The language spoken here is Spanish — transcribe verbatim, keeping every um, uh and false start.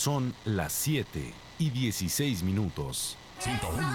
Son las siete y dieciséis minutos. ciento uno